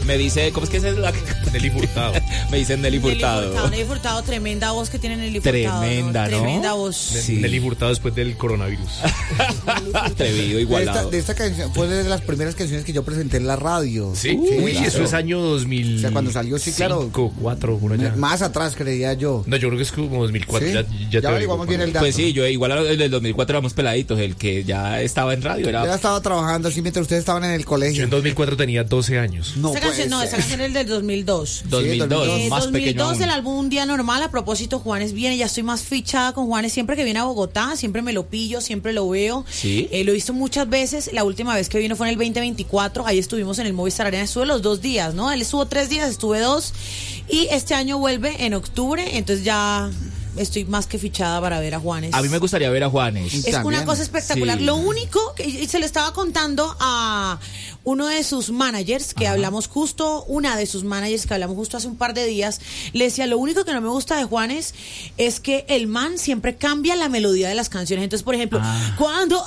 Me dice, ¿cómo es que es la Nelly Furtado. Me dicen Nelly Furtado. Nelly Furtado, tremenda voz que tiene Nelly Furtado. Tremenda, ¿no? Tremenda voz. Sí. Nelly Furtado después del coronavirus. Atrevido, igualado. De esta canción fue de las primeras canciones que yo presenté en la radio. Sí, uy, claro. eso es año 2000. O sea, cuando salió, sí, claro. 2004, por allá. Más atrás, creía yo. No, yo creo que es como 2004. ¿Sí? Ya Ya averiguamos bien el dato. Pues sí, yo igual el del 2004 éramos peladitos, el que ya estaba en radio Yo era... ya estaba trabajando así mientras ustedes estaban en el Yo colegio. en 2004 tenía 12 años. No Esa puede canción, no, ser. esa canción es del 2002. 2002, más 2002, pequeño aún. el álbum Un Día Normal. A propósito, Juanes viene, ya estoy más fichada con Juanes. Siempre que viene a Bogotá, siempre me lo pillo, siempre lo veo. ¿Sí? Lo he visto muchas veces. La última vez que vino fue en el 2024. Ahí estuvimos en el Movistar Arena. Estuve los 2 días, ¿no? Él estuvo 3 días, estuve 2. Y este año vuelve en octubre. Entonces ya estoy más que fichada para ver a Juanes. A mí me gustaría ver a Juanes. Es También. una cosa espectacular. Sí. Lo único que se le estaba contando a uno de sus managers que hablamos justo, una de sus managers que hablamos justo hace un par de días, le decía, lo único que no me gusta de Juanes es que el man siempre cambia la melodía de las canciones. Entonces, por ejemplo, cuando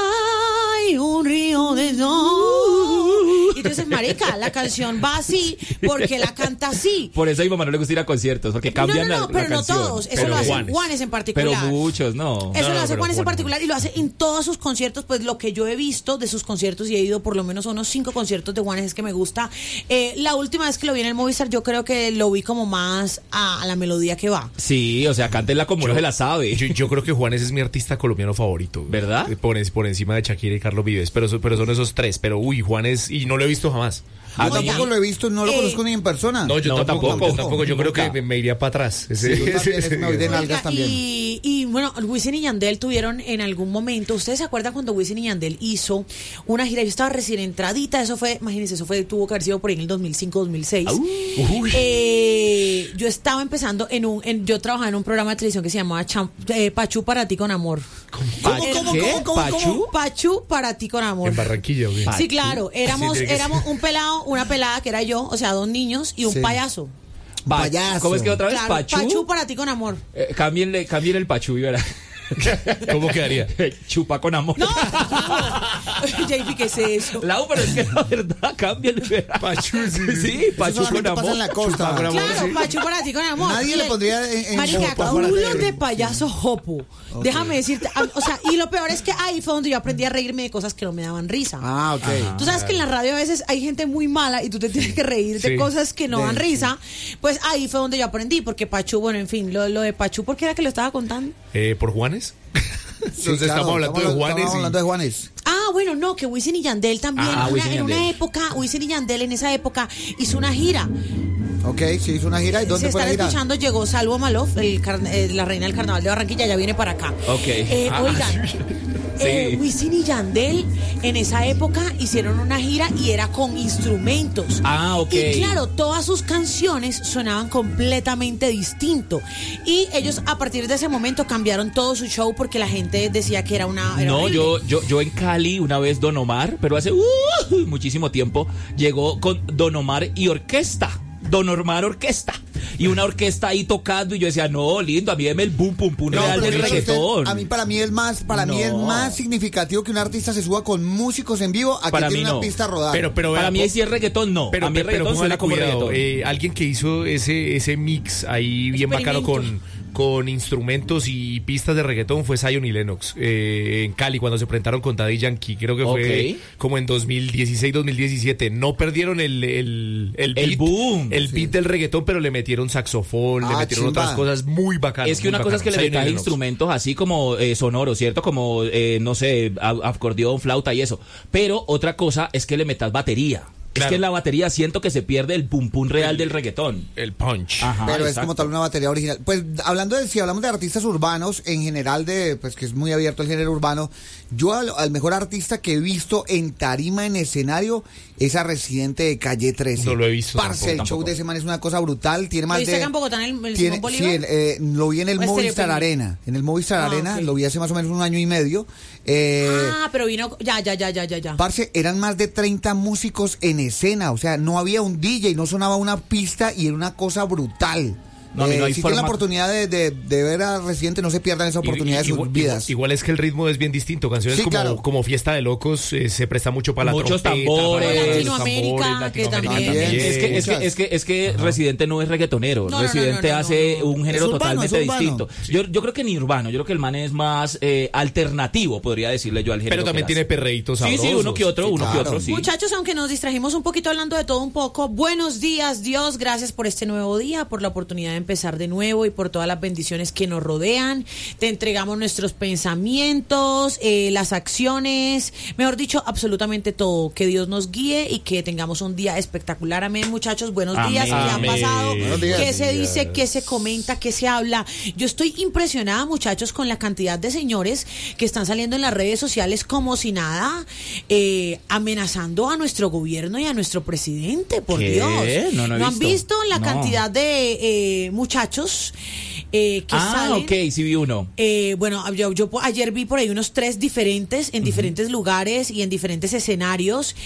hay un río de sol, y entonces, marica, la canción va así porque la canta así. Por eso a mi mamá no le gusta ir a conciertos, porque cambian no, la pero no canción. todos. Eso Pero lo hace Juanes. Juanes en particular. Pero muchos, no. Eso No, lo hace pero Juanes en Juanes. particular y lo hace en todos sus conciertos. Pues lo que yo he visto de sus conciertos, y he ido por lo menos a unos 5 conciertos de Juanes, es que me gusta. La última vez que lo vi en el Movistar, yo creo que lo vi como más a la melodía que va. Sí, o sea, cántenla como uno se la sabe. Yo creo que Juanes es mi artista colombiano favorito. ¿Verdad? Por encima de Shakira y Carlos Vives. Pero son esos 3. Pero uy, Juanes, y no lo he visto jamás. Yo Oiga, tampoco lo he visto, no lo conozco ni en persona. No, yo No, tampoco. tampoco. Yo creo Nunca. que me iría para atrás. Yo también, es que me voy de nalgas Oiga, también. y bueno, Wisin y Yandel tuvieron en algún momento, ¿ustedes se acuerdan cuando Wisin y Yandel hizo una gira? Yo estaba recién entradita, eso fue, imagínense, tuvo que haber sido por ahí en el 2005, 2006. Yo estaba empezando yo trabajaba en un programa de televisión que se llamaba Pachú para ti con amor. ¿Pachú? Pachú para ti con amor. En Barranquilla, güey. Sí, claro, éramos tiene que un pelado, una pelada que era yo, o sea, 2 niños y un Sí. payaso. Payaso. ¿Cómo es que otra vez? Claro, ¿Pachú? Pachú para ti con amor. Cambien el Pachú y verá. ¿Cómo quedaría? Chupa con amor. No, JP, ¿qué es eso? Lau, pero es que la verdad, cámbiale. Pachú, Sí, Pachú Eso con solamente pasa en la amor. costa. Chupa con amor. Claro, Pachú para ti con amor. Nadie le pondría en Marica, Chupa culos para ti. de payaso jopo. Déjame decirte, o sea, y lo peor es que ahí fue donde yo aprendí a reírme de cosas que no me daban risa. Ah, ok. Tú sabes que en la radio a veces hay gente muy mala y tú te tienes que reír de Sí. cosas que no dan risa. Pues ahí fue donde yo aprendí, porque Pachú, bueno, en fin, lo de Pachú, ¿por qué era que lo estaba contando? ¿Por Juanes? Sí, Entonces claro, estamos hablando de Juanes. Estamos hablando de Juanes. Ah, bueno, no, que Wisin y Yandel también. Wisin y en una Yandel. época, Wisin y Yandel en esa época hizo una gira. Ok, sí, hizo una gira. ¿Y dónde Se fue la están gira? escuchando, llegó Salvo Malof, la reina del carnaval de Barranquilla, ya viene para acá. Ok. Oigan, Sí. Wisin y Yandel en esa época hicieron una gira y era con instrumentos. Ah, ok. Y claro, todas sus canciones sonaban completamente distinto. Y ellos a partir de ese momento cambiaron todo su show porque la gente decía que era No, horrible. yo en Cali una vez Don Omar, pero hace muchísimo tiempo, llegó con Don Omar y orquesta. Don Omar Orquesta. Y una orquesta ahí tocando y yo decía, no, lindo, a mí deme el boom, pum, pum No, real pero del mire usted, reggaetón. para mí es más significativo que un artista se suba con músicos en vivo a que Para tiene mí una no. pista rodada. Pero Para vea, mí si es reggaetón, no. Pero, a mí el pero reggaetón póngale suena como cuidado. reggaetón. Alguien que hizo ese mix ahí bien bacano con instrumentos y pistas de reggaetón fue Zion y Lennox en Cali cuando se presentaron con Daddy Yankee. Creo que fue como en 2016, 2017. No perdieron el beat, boom. el beat del reggaetón, pero le metieron saxofón, le metieron chimba. otras cosas muy bacanas. Es que una muy cosa es que le bacanas. Zion y metas Lennox. instrumentos así como sonoros, ¿cierto? Como, no sé, acordeón, flauta y eso. Pero otra cosa es que le metas batería. Claro. Es que en la batería siento que se pierde el pum pum real del reggaetón. El punch. Ajá, Pero es exacto. como tal una batería original. Pues si hablamos de artistas urbanos, en general pues que es muy abierto el género urbano, yo al mejor artista que he visto en tarima, en escenario, es a Residente de Calle 13. No lo he visto Parce, el tampoco. show de ese man es una cosa brutal. Tiene ¿Lo más viste de... acá en Bogotá en el tiene, Simón sí, Bolívar? lo vi en el ¿O Estéreo Movistar Picnic? Arena. En el Movistar Arena, ok. lo vi hace más o menos 1 año y medio. Pero vino, ya. Parce, eran más de 30 músicos en escena, o sea, no había un DJ, no sonaba una pista y era una cosa brutal. No, no hay si forma... tienen la oportunidad de ver a Residente, no se pierdan esa oportunidad de sus vidas. Igual es que el ritmo es bien distinto. Canciones como Fiesta de Locos se presta mucho para muchos la trompeta. Tambores. Latinoamérica, que también. Es que Residente no es reggaetonero. Residente hace un género totalmente distinto. Yo creo que ni urbano. Yo creo que el man es más alternativo, podría decirle yo al género. Pero también tiene perreitos sabrosos. Sí, uno que otro, sí. Muchachos, aunque nos distrajimos un poquito hablando de todo un poco, buenos días, Dios, gracias por este nuevo día, por la oportunidad de empezar de nuevo y por todas las bendiciones que nos rodean. Te entregamos nuestros pensamientos, las acciones, mejor dicho, absolutamente todo. Que Dios nos guíe y que tengamos un día espectacular. Amén, muchachos, buenos días. ¿Qué ha pasado? ¿Qué se dice? ¿Qué se comenta? ¿Qué se habla? Yo estoy impresionada, muchachos, con la cantidad de señores que están saliendo en las redes sociales como si nada, amenazando a nuestro gobierno y a nuestro presidente, por Dios. ¿No han visto la cantidad de muchachos que salen? Ok, sí vi uno. Bueno, yo ayer vi por ahí unos 3 diferentes, en diferentes lugares y en diferentes escenarios,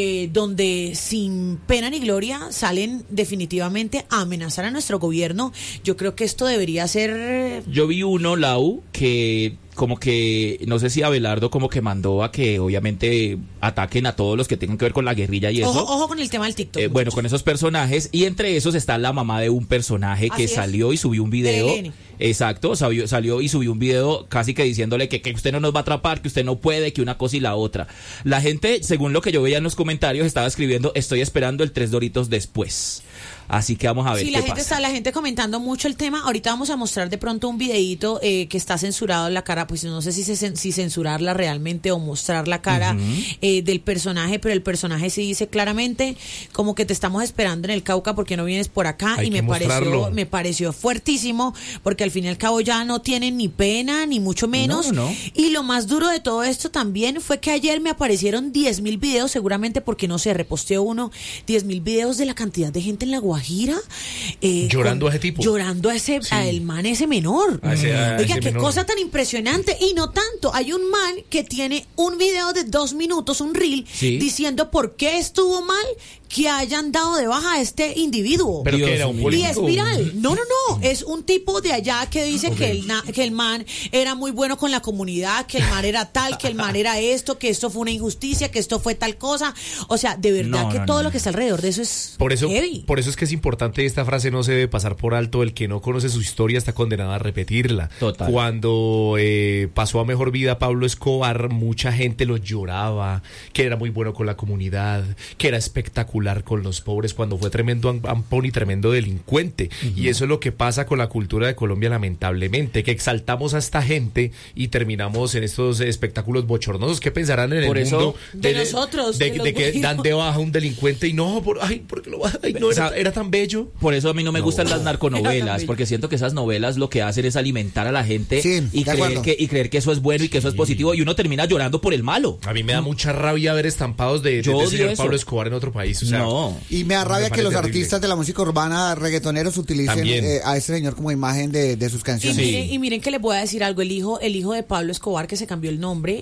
donde sin pena ni gloria salen definitivamente a amenazar a nuestro gobierno. Yo creo que esto debería ser... Yo vi uno, Lau, que... como que, no sé si Abelardo como que mandó a que obviamente ataquen a todos los que tengan que ver con la guerrilla y eso. Ojo con el tema del TikTok. Bueno, con esos personajes, y entre esos está la mamá de un personaje que salió y subió un video. Exacto, salió y subió un video casi que diciéndole que usted no nos va a atrapar, que usted no puede, que una cosa y la otra. La gente, según lo que yo veía en los comentarios, estaba escribiendo, estoy esperando el 3 Doritos después. Así que vamos a ver qué pasa. La gente comentando mucho el tema. Ahorita vamos a mostrar de pronto un videíto que está censurado en la cara, pues no sé si censurarla realmente o mostrar la cara del personaje, pero el personaje sí dice claramente como que te estamos esperando en el Cauca porque no vienes por acá. Hay y me pareció fuertísimo porque al fin y al cabo ya no tienen ni pena ni mucho menos. No. Y lo más duro de todo esto también fue que ayer me aparecieron 10,000 videos, seguramente porque no sé, reposteó uno, 10,000 videos de la cantidad de gente en la Guajira, llorando a ese tipo, llorando al man ese menor. Oiga, qué cosa tan impresionante. Y no tanto, hay un man que tiene un video de 2 minutos, un reel, diciendo por qué estuvo mal que hayan dado de baja a este individuo. Pero que era un político. Y es viral. No, es un tipo de allá que dice que el man era muy bueno con la comunidad, que el man era tal, que el man era esto, que esto fue una injusticia, que esto fue tal cosa. O sea, de verdad todo lo que está alrededor de eso es heavy. Por eso es que es importante, esta frase no se debe pasar por alto. El que no conoce su historia está condenado a repetirla. Total. Cuando pasó a mejor vida Pablo Escobar, mucha gente lo lloraba, que era muy bueno con la comunidad, que era espectacular con los pobres, cuando fue tremendo ampón y tremendo delincuente. Y eso es lo que pasa con la cultura de Colombia, lamentablemente, que exaltamos a esta gente y terminamos en estos espectáculos bochornosos. ¿Qué pensarán en el mundo de nosotros? De que dan de baja a un delincuente y no, porque lo baja, no era tan bello. Por eso a mí no me gustan las narconovelas, porque siento que esas novelas lo que hacen es alimentar a la gente y creer que eso es bueno y que eso es positivo, y uno termina llorando por el malo. A mí me da mucha rabia ver estampados de señor Pablo Escobar en otro país. O sea, y me da rabia que los artistas de la música urbana, reggaetoneros, utilicen a ese señor como imagen de sus canciones. Y miren que les voy a decir algo. El hijo de Pablo Escobar, que se cambió el nombre,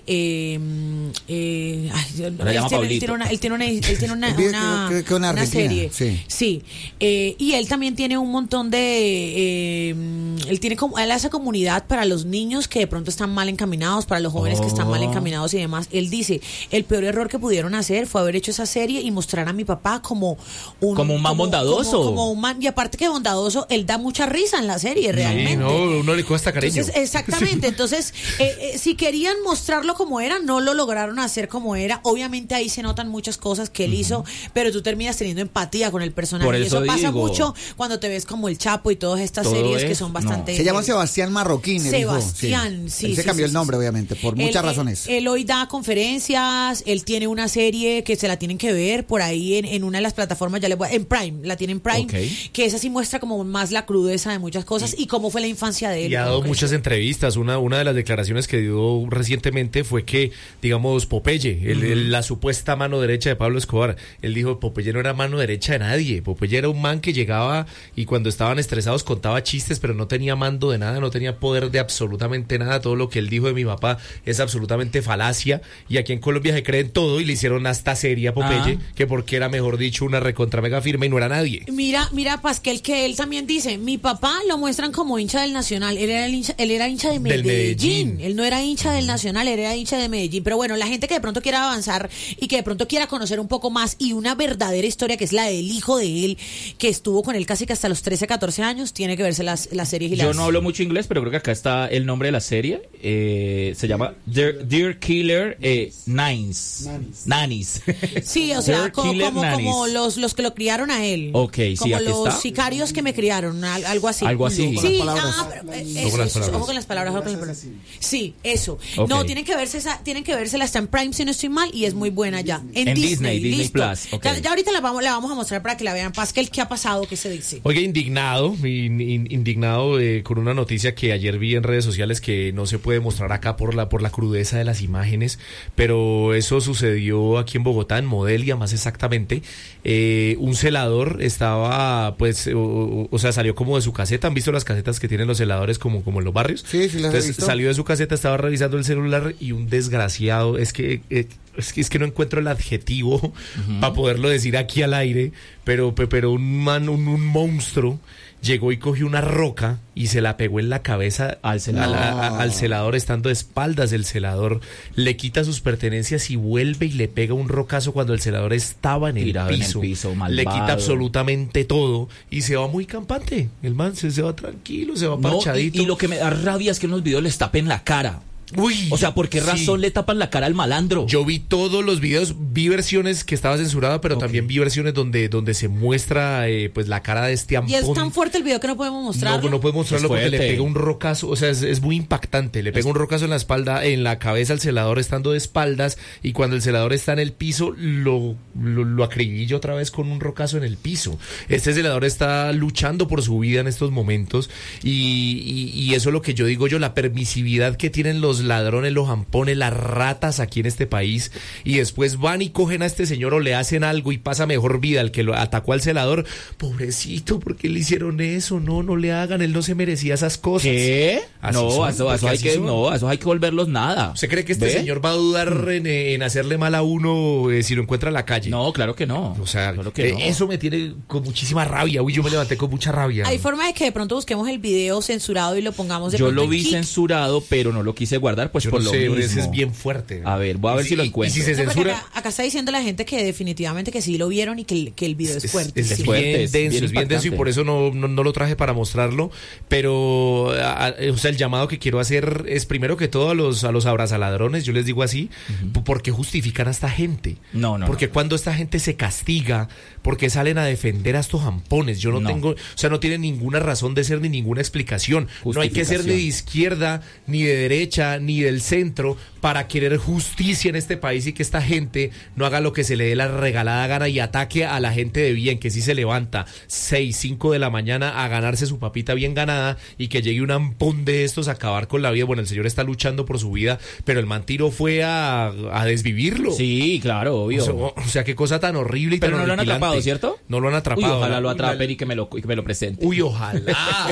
él tiene una serie. Sí. Y él también tiene un montón de él hace comunidad para los niños que de pronto están mal encaminados, para los jóvenes que están mal encaminados y demás. Él dice, el peor error que pudieron hacer fue haber hecho esa serie y mostrar a mi papá como un man bondadoso. Como un man, y aparte que bondadoso, él da mucha risa en la serie, realmente. Uno le cuesta cariño. Entonces, exactamente. Entonces, si querían mostrarlo como era, no lo lograron hacer como era. Obviamente ahí se notan muchas cosas que él hizo, pero tú terminas teniendo empatía con el personaje. Por y eso pasa digo, mucho cuando te ves como El Chapo y todas estas series que son bastante... Se llama Sebastián Marroquín. Sebastián, sí. Él se cambió el nombre, obviamente, por muchas razones. Él hoy da conferencias, él tiene una serie que se la tienen que ver por ahí en una de las plataformas, en Prime, la tiene en Prime, que esa sí muestra como más la crudeza de muchas cosas y cómo fue la infancia de él. Y ha dado muchas entrevistas. Una de las declaraciones que dio recientemente fue que, digamos, Popeye, la supuesta mano derecha de Pablo Escobar, él dijo, Popeye no era mano derecha de nadie. Popeye era un man que llegaba y cuando estaban estresados contaba chistes, pero no tenía mando de nada, no tenía poder de absolutamente nada. Todo lo que él dijo de mi papá es absolutamente falacia, y aquí en Colombia se creen todo y le hicieron hasta serie a Popeye, que porque era mejor dicho, una recontra mega firme y no era nadie. Mira, Pasquel, que él también dice, mi papá lo muestran como hincha del Nacional, él era hincha de Medellín. Él no era hincha del Nacional, él era hincha de Medellín. Pero bueno, la gente que de pronto quiera avanzar y que de pronto quiera conocer un poco más y una verdadera historia que es la del hijo de él, que estuvo con él casi que hasta los 13, 14 años, tiene que verse las series y Yo no hablo mucho inglés, pero creo que acá está el nombre de la serie. Se llama Dear Killer Nannies. Sí, o sea, como los que lo criaron a él. Ok, sí, como aquí los está. sicarios que me criaron, algo así. Algo así. Sí, Ojo con las palabras. Sí, eso. Ok. No, tienen que vérsela, está en Prime si no estoy mal y es muy buena ya. En Disney listo. Plus. Okay. Ya ahorita la vamos a mostrar para que la vean. Pascal, ¿qué ha pasado? ¿Qué se dice? Oiga, indignado con una noticia que ayer vi en redes sociales que no se puede mostrar acá por la crudeza de las imágenes, pero eso sucedió aquí en Bogotá, en Modelia más exactamente. Un celador estaba, pues, o sea, salió como de su caseta. ¿Han visto las casetas que tienen los celadores como en los barrios? Sí, las he Entonces visto. salió de su caseta, estaba revisando el celular y un desgraciado, es que no encuentro el adjetivo para poderlo decir aquí al aire, pero un monstruo llegó y cogió una roca y se la pegó en la cabeza al celador. al celador, estando de espaldas del celador, le quita sus pertenencias y vuelve y le pega un rocazo cuando el celador estaba en el piso, le quita absolutamente todo y se va muy campante, el man se va tranquilo, se va parchadito. Y lo que me da rabia es que en los videos les tapen la cara. Uy, o sea, ¿por qué razón le tapan la cara al malandro? Yo vi todos los videos, vi versiones que estaba censurada, pero también vi versiones donde se muestra pues la cara de este ampón. Y es tan fuerte el video que no podemos mostrarlo. No podemos mostrarlo porque le pega un rocazo, o sea, es muy impactante. Le pega un rocazo en la espalda, en la cabeza al celador estando de espaldas, y cuando el celador está en el piso, lo acribilla otra vez con un rocazo en el piso. Este celador está luchando por su vida en estos momentos, y eso es lo que yo digo la permisividad que tienen los ladrones, los jampones, las ratas aquí en este país, y después van y cogen a este señor o le hacen algo y pasa mejor vida al que lo atacó al celador. Pobrecito, ¿por qué le hicieron eso? No le hagan, él no se merecía esas cosas. ¿Qué? Eso hay que volverlos nada. ¿Usted cree que este señor va a dudar en hacerle mal a uno si lo encuentra en la calle? No, claro que no. O sea, claro que no. Eso me tiene con muchísima rabia. Uy, yo me levanté con mucha rabia. Hay forma de que de pronto busquemos el video censurado y lo pongamos de Yo pronto lo vi en Kik. censurado, pero no lo quise guardar, pues yo por no lo sé, mismo. Ese es bien fuerte. A ver, voy a ver si lo encuentro. Y si se censura. Acá está diciendo la gente que definitivamente que sí lo vieron y que el video es fuerte. Es fuerte, bien denso y por eso no lo traje para mostrarlo, pero o sea, el llamado que quiero hacer es primero que todo a los abrazaladrones, yo les digo así, ¿por qué justifican a esta gente? Porque cuando esta gente se castiga, porque salen a defender a estos jampones, yo no tengo, o sea, no tienen ninguna razón de ser ni ninguna explicación. No hay que ser ni de izquierda, ni de derecha, ni del centro para querer justicia en este país y que esta gente no haga lo que se le dé la regalada gana y ataque a la gente de bien, que sí se levanta 6, 5 de la mañana a ganarse su papita bien ganada, y que llegue un ampón de estos a acabar con la vida. Bueno, el señor está luchando por su vida, pero el man tiro fue a desvivirlo. Sí, claro, obvio. O sea, qué cosa tan horrible y pero tan no lo han atrapado, ¿cierto? No lo han atrapado. Uy, ojalá lo atrapen y que me lo presenten. Uy, ojalá.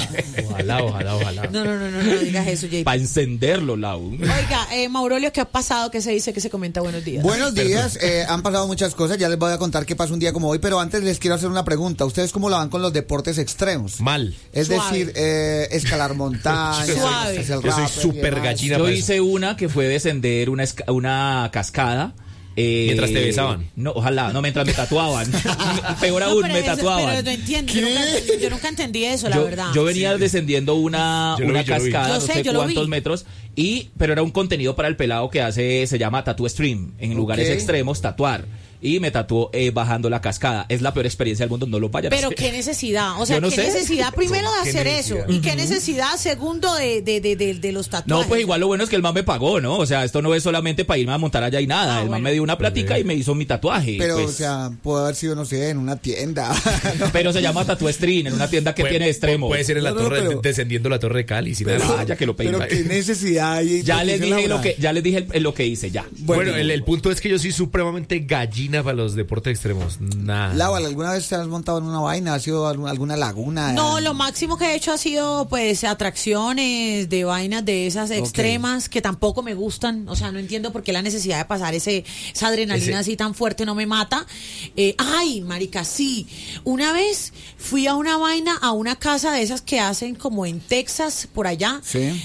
Ojalá. No digas eso, JP. Para encenderlo, Lau. Oiga, Maurolio, ¿qué ha pasado? ¿Qué se dice? ¿Qué se comenta? Buenos días. Buenos días, han pasado muchas cosas, ya les voy a contar qué pasa un día como hoy, pero antes les quiero hacer una pregunta. ¿Ustedes cómo la van con los deportes extremos? Mal. Es Suave. decir, escalar montañas, Suave. hacer Yo soy rappel y súper demás. gallina. Yo hice una que fue descender una cascada. Mientras te besaban. No, ojalá, no, mientras me tatuaban. Peor aún, me tatuaban. Pero no entiendo, yo nunca entendí eso, la verdad. Yo venía descendiendo una cascada, no sé cuántos metros, pero era un contenido para el pelado que se llama Tattoo Stream, en lugares extremos, tatuar. Y me tatuó bajando la cascada. Es la peor experiencia del mundo, no lo vayan a hacer. Pero qué necesidad, o sea, no qué sé. necesidad primero de hacer necesidad. eso, y qué necesidad segundo de los tatuajes. No, pues igual lo bueno es que el man me pagó, ¿no? O sea, esto no es solamente para irme a montar allá y nada. El man me dio una plática y me hizo mi tatuaje. Pero, pues. o sea, puede haber sido, no sé, en una tienda. Pero se llama Tattoo Stream, en una tienda que tiene extremo. Puede ser en la torre, descendiendo la torre de Cali. Ya que lo pedí. Pero qué necesidad hay. Ya les dije lo que hice, ya. Bueno, el punto es que yo soy supremamente gallina vaina para los deportes extremos, nada. Lau, ¿alguna vez te has montado en una vaina? ¿Ha sido alguna laguna? No, lo máximo que he hecho ha sido pues atracciones de vainas de esas extremas que tampoco me gustan, o sea, no entiendo por qué la necesidad de pasar esa adrenalina así tan fuerte no me mata. Ay, marica, sí, una vez fui a una vaina, a una casa de esas que hacen como en Texas, por allá,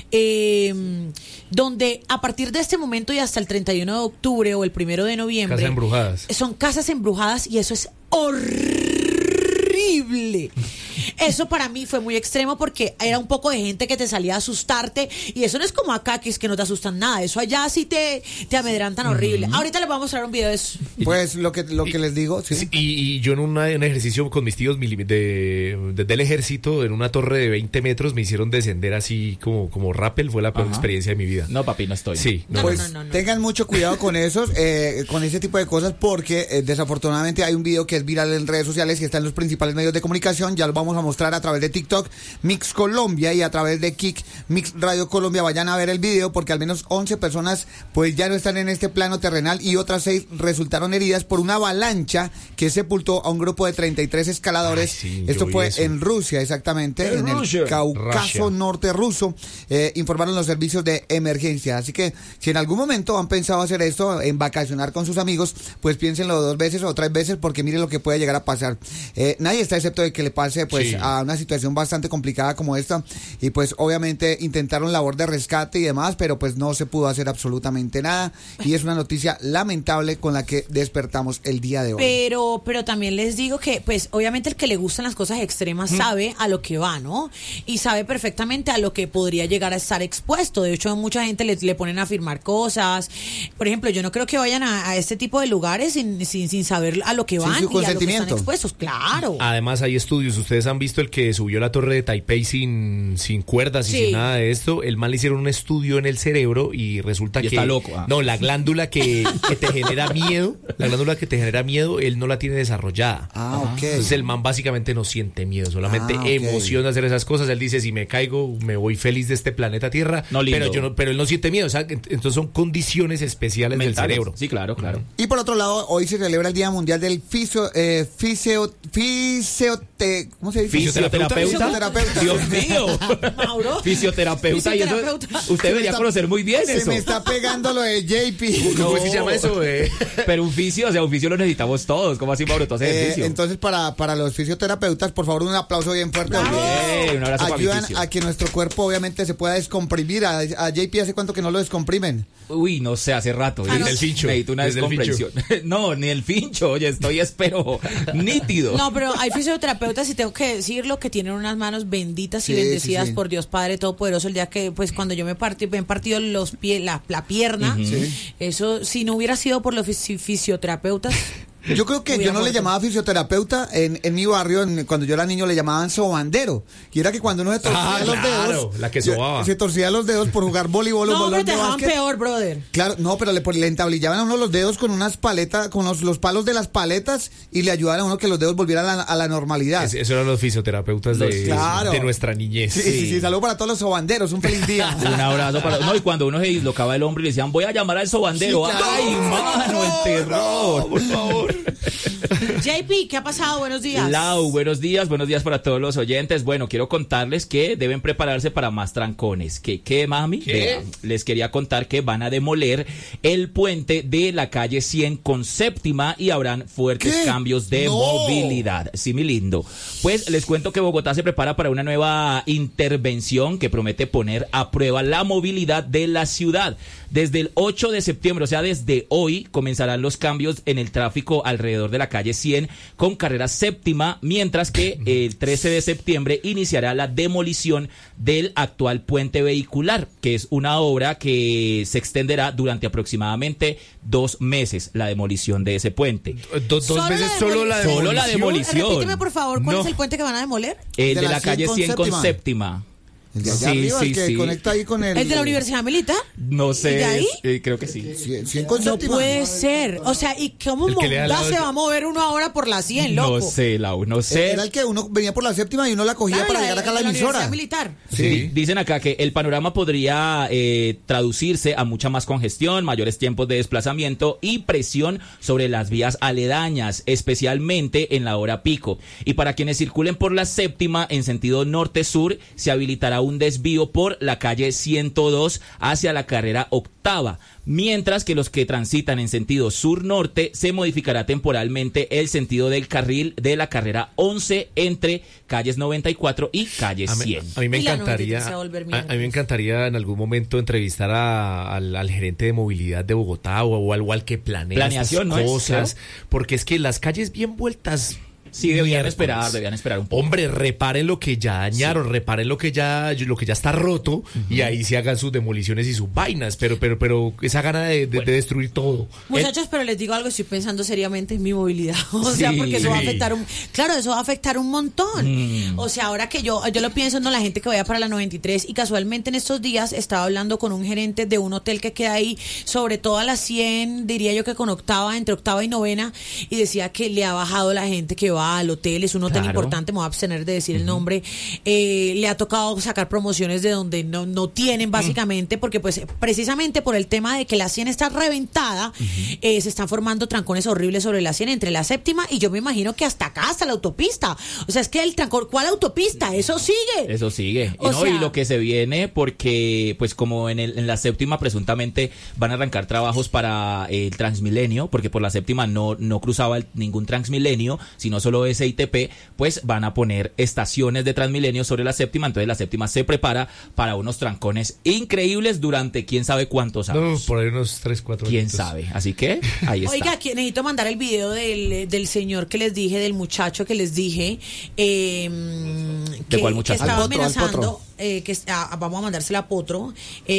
donde a partir de este momento y hasta el 31 de octubre o el 1 de noviembre... Casas embrujadas. Son casas embrujadas y eso es horrible. Eso para mí fue muy extremo porque era un poco de gente que te salía a asustarte y eso no es como acá que es que no te asustan nada, eso allá sí te amedrantan horrible. Ahorita les voy a mostrar un video de eso. Pues lo que les digo, sí. Y yo en un ejercicio con mis tíos del ejército, en una torre de 20 metros, me hicieron descender así como rappel, fue la peor experiencia de mi vida. No, papi, no estoy. Sí. No. Tengan mucho cuidado con esos, con ese tipo de cosas, porque desafortunadamente hay un video que es viral en redes sociales y está en los principales medios de comunicación. Ya lo vamos a mostrar a través de TikTok, Mix Colombia, y a través de Kik, Mix Radio Colombia. Vayan a ver el video porque al menos 11 personas pues ya no están en este plano terrenal y otras 6 resultaron heridas por una avalancha que sepultó a un grupo de 33 escaladores. Sí, esto fue en Rusia, exactamente, en el Cáucaso norte ruso, informaron los servicios de emergencia. Así que si en algún momento han pensado hacer esto, en vacacionar con sus amigos, pues piénsenlo 2 veces o 3 veces porque miren lo que puede llegar a pasar. Nadie está excepto de que le pase pues a una situación bastante complicada como esta, y pues obviamente intentaron labor de rescate y demás, pero pues no se pudo hacer absolutamente nada, y es una noticia lamentable con la que despertamos el día de hoy. Pero también les digo que pues obviamente el que le gustan las cosas extremas sabe a lo que va, ¿no? Y sabe perfectamente a lo que podría llegar a estar expuesto. De hecho, mucha gente le ponen a firmar cosas. Por ejemplo, yo no creo que vayan a este tipo de lugares sin saber a lo que van y a lo que están expuestos. Claro. Además hay estudios, ustedes han visto el que subió la torre de Taipei sin cuerdas y sin nada de esto. El man le hicieron un estudio en el cerebro y resulta que está loco. No, la glándula que te genera miedo, él no la tiene desarrollada. Ok. Entonces el man básicamente no siente miedo, solamente emoción de hacer esas cosas. Él dice, si me caigo, me voy feliz de este planeta Tierra. No, pero él no siente miedo, o sea, entonces son condiciones especiales mentales del cerebro. Sí, claro. Y por otro lado, hoy se celebra el Día Mundial del ¿cómo se dice? Fisioterapeuta. Dios mío. Mauro. Fisioterapeuta. Y eso, usted debería conocer muy bien se eso. me está pegando lo de JP. ¿Cómo es que se llama eso? Pero un fisio lo necesitamos todos. ¿Cómo así, Mauro? Tú haces ejercicio. Entonces, para los fisioterapeutas, por favor, un aplauso bien fuerte. Un abrazo para mi ayudan fisio. a que nuestro cuerpo obviamente se pueda descomprimir. A JP, ¿hace cuánto que no lo descomprimen? Uy, no sé, hace rato. Desde el fincho. Necesito una descompresión. No, ni el fincho. Oye, espero nítido. No, pero hay fisioterapeutas, y tengo que decirlo, que tienen unas manos benditas y bendecidas por Dios Padre Todopoderoso. El día que, pues, cuando yo me he partido los pies, la pierna, eso, si no hubiera sido por los fisioterapeutas... Yo creo que yo no le llamaba fisioterapeuta en mi barrio, cuando yo era niño le llamaban sobandero, y era que cuando uno se torcía los dedos, la que sobaba. se torcía los dedos por jugar voleibol o No, balón pero te de dejaban básquet. peor, brother. Claro, no, pero le entablillaban a uno los dedos con unas paletas, con los palos de las paletas, y le ayudaban a uno que los dedos volvieran a la normalidad. Eso eran los fisioterapeutas de nuestra niñez. Sí, saludo para todos los sobanderos, un feliz día. Un abrazo para... No, y cuando uno se dislocaba el hombro y le decían, voy a llamar al sobandero. Sí, claro. ¡Ay, mano, el terror! Por favor. JP, ¿qué ha pasado? Buenos días. Lau, buenos días para todos los oyentes. Bueno, quiero contarles que deben prepararse para más trancones. ¿Qué, mami? ¿Qué? Les quería contar que van a demoler el puente de la calle 100 con séptima y habrán fuertes cambios de movilidad. Sí, mi lindo. Pues les cuento que Bogotá se prepara para una nueva intervención que promete poner a prueba la movilidad de la ciudad. Desde el 8 de septiembre, o sea, desde hoy, comenzarán los cambios en el tráfico alrededor de la calle 100 con carrera séptima, mientras que el 13 de septiembre iniciará la demolición del actual puente vehicular, que es una obra que se extenderá durante aproximadamente 2 meses, la demolición de ese puente. ¿Dos veces solo la demolición? Solo la demolición. Repíteme, por favor, ¿cuál es el puente que van a demoler? El de la calle 100 con séptima. El de allá arriba, el que conecta ahí con el... ¿El de la Universidad Militar? No sé. ¿De ahí? Creo que sí. 100 con No séptima. puede ser. O sea, ¿y cómo se va a mover uno ahora por la 100, loco? No sé, Lau, no sé. Era el que uno venía por la séptima y uno la cogía para llegar acá a la emisora. Universidad Militar. Sí. Dicen acá que el panorama podría traducirse a mucha más congestión, mayores tiempos de desplazamiento y presión sobre las vías aledañas, especialmente en la hora pico. Y para quienes circulen por la séptima en sentido norte-sur, se habilitará un desvío por la calle 102 hacia la carrera octava, mientras que los que transitan en sentido sur-norte se modificará temporalmente el sentido del carril de la carrera 11 entre calles 94 y calle 100. A mí me encantaría en algún momento entrevistar al gerente de movilidad de Bogotá o al que planea estas cosas, porque es que las calles bien vueltas... Sí, debían esperar un poco. Hombre, reparen lo que ya dañaron, reparen lo que ya está roto, y ahí se hagan sus demoliciones y sus vainas, pero esa gana de destruir todo. Muchachos, pero les digo algo, estoy pensando seriamente en mi movilidad, sea, porque eso va a afectar eso va a afectar un montón. O sea, ahora que yo lo pienso en la gente que vaya para la 93, y casualmente en estos días estaba hablando con un gerente de un hotel que queda ahí sobre toda la 100, diría yo que con entre octava y novena, y decía que le ha bajado la gente que va al hotel, es un hotel importante, me voy a abstener de decir el nombre, le ha tocado sacar promociones de donde no tienen básicamente, porque pues precisamente por el tema de que la 100 está reventada, se están formando trancones horribles sobre la 100 entre la séptima y yo me imagino que hasta acá, hasta la autopista, o sea, es que el trancón, ¿cuál autopista? Eso sigue. Y lo que se viene, porque pues como en la séptima presuntamente van a arrancar trabajos para el Transmilenio, porque por la séptima no cruzaba ningún Transmilenio, sino solo SITP, pues van a poner estaciones de Transmilenio sobre la séptima, entonces la séptima se prepara para unos trancones increíbles durante quién sabe cuántos años. No, por ahí unos 3, 4 años. ¿Quién sabe? Así que ahí está. Oiga, aquí necesito mandar el video del señor que les dije, del muchacho que les dije, ¿de cuál muchacho? Que estaba amenazando, vamos a mandársela a Potro,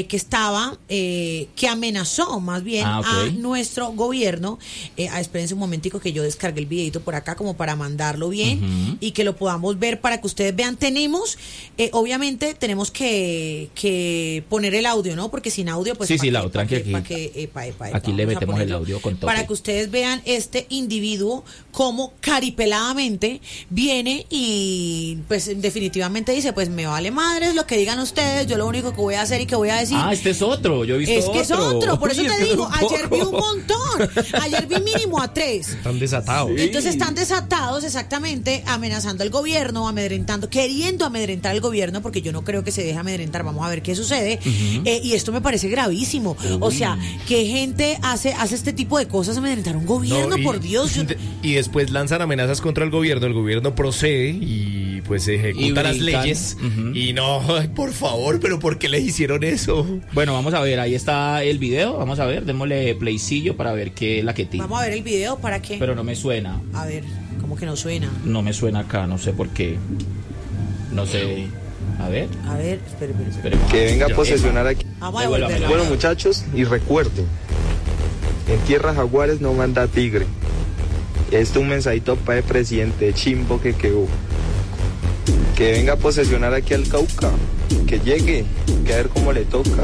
que amenazó más bien a nuestro gobierno. Espérense un momentico que yo descargué el videito por acá como para mandarlo bien y que lo podamos ver para que ustedes vean. Obviamente tenemos que poner el audio, ¿no? Porque sin audio, pues... Sí, la otra, aquí le metemos el audio con todo. Para que ustedes vean este individuo como caripeladamente viene y pues definitivamente dice, pues me vale madres lo que digan ustedes, yo lo único que voy a hacer y que voy a decir... este es otro, yo he visto otro. Es que es otro, por eso te digo, ayer vi un montón, ayer vi mínimo a 3. Están desatados. Entonces están desatados exactamente, amenazando al gobierno, queriendo amedrentar al gobierno, porque yo no creo que se deje amedrentar, vamos a ver qué sucede, y esto me parece gravísimo. O sea, que gente hace este tipo de cosas, amedrentar a un gobierno, por Dios. Y después lanzan amenazas contra el gobierno procede y pues ejecuta las leyes, y no, por favor, pero ¿por qué les hicieron eso? Bueno, vamos a ver, ahí está el video, vamos a ver, démosle playcillo para ver qué es la que tiene. Vamos a ver el video, ¿para qué? Pero no me suena. A ver, ¿cómo que no suena? No me suena acá, no sé por qué. No sé. A ver, espere. Que venga a posesionar aquí. Bueno, muchachos, y recuerden, en tierras jaguares no manda tigre. Este es un mensajito para el presidente chimbo que quedó. Que venga a posesionar aquí al Cauca. Que llegue, que a ver cómo le toca.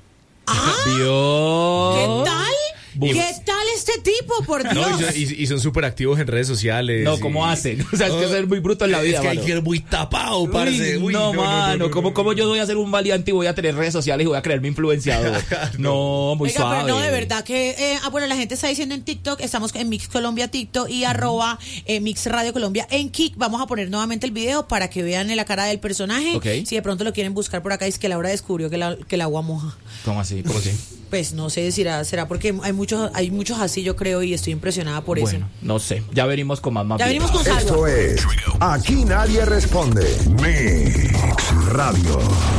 ¿Qué tal? ¿Qué tal este tipo, por Dios? No, y son súper activos en redes sociales. No, ¿cómo hacen? O sea, es que ser muy bruto en la vida, es que hay que ser muy tapado, parce. No, ¿cómo yo voy a ser un valiente y voy a tener redes sociales y voy a creerme influenciador? No, muy suave. Pero no, de verdad que... bueno, la gente está diciendo en TikTok, estamos en Mix Colombia TikTok y @Mix Radio Colombia en Kik. Vamos a poner nuevamente el video para que vean la cara del personaje. Okay. Si de pronto lo quieren buscar por acá, es que Laura descubrió que el agua moja. ¿Cómo así? Pues no sé, será porque hay muchos así, yo creo, y estoy impresionada por eso. Bueno, no sé, ya venimos con más. Ya venimos con salvo. Esto es Aquí Nadie Responde. Mix Radio.